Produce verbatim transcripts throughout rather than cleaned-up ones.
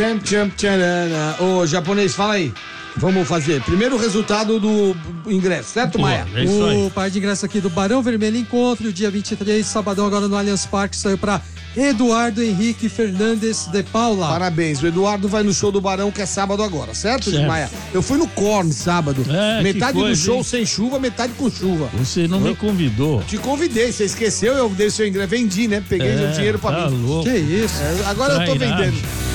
Ô, japonês, fala aí. Vamos fazer. Primeiro o resultado do ingresso, certo, Pô, Maia? É o par de ingresso aqui do Barão Vermelho Encontro, dia vinte e três, sabadão, agora no Allianz Parque, saiu pra Eduardo Henrique Fernandes de Paula. Parabéns, o Eduardo vai no show do Barão, que é sábado agora, certo, certo. Maia? Eu fui no Korn sábado. É, metade coisa, do show hein? sem chuva, metade com chuva. Você não me convidou. Te convidei, você esqueceu, eu dei seu ingresso, vendi, né? Peguei É, o dinheiro pra tá mim. louco. Que isso? É, agora eu tô vendendo.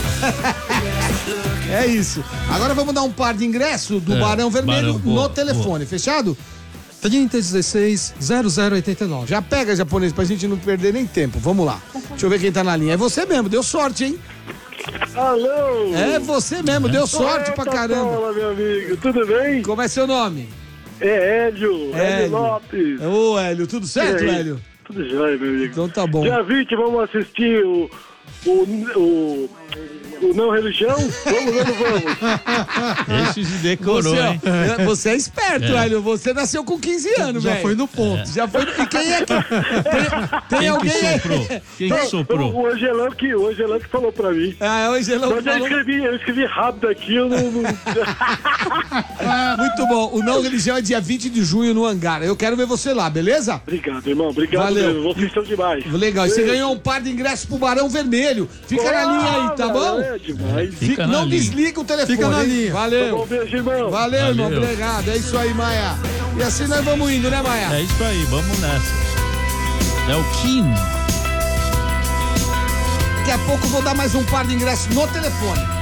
É isso. Agora vamos dar um par de ingresso do É, Barão Vermelho Barão, boa, no telefone, boa. fechado? trinta dezesseis zero zero oitenta e nove. Já pega, japonês, pra gente não perder nem tempo. Vamos lá. Deixa eu ver quem tá na linha. É você mesmo, deu sorte, hein? Alô! É você mesmo, deu sorte pra caramba. Fala, meu amigo, tudo bem? Como é seu nome? É Hélio, Hélio, Hélio. Lopes. Ô, Hélio, tudo certo, E aí? Hélio? Tudo jóia, meu amigo. Então tá bom. Dia vinte, vamos assistir o, o, o, o Não Religião? Vamos, vamos, vamos. Esse se decorou, você, hein? ó, você é esperto, É. Hélio. Você nasceu com quinze anos, Já velho. foi no ponto. Já foi. E quem é que. Tem, tem Quem alguém que aí? soprou? Quem que O, soprou? o Angelão que, o Angelão que falou pra mim. Ah, o Angelão Mas eu falou. escrevi, eu escrevi rápido aqui, eu não... não... Muito bom. O Não Religião é dia vinte de junho no Hangar. Eu quero ver você lá, beleza? Obrigado, irmão. Obrigado Valeu. mesmo. Vocês são demais. Legal. E você Beijo. ganhou um par de ingressos pro Barão Vermelho. Fica na linha aí, tá bom? É demais. Fica- Fica na não linha. desliga o telefone. Fica na hein? linha. Tá Valeu. bom, beijo, irmão. Valeu, irmão. Valeu. Obrigado. É isso aí, Maia. E assim nós vamos indo, né, Maia? É isso aí, vamos nessa. É o Kim. Daqui a pouco eu vou dar mais um par de ingressos no telefone.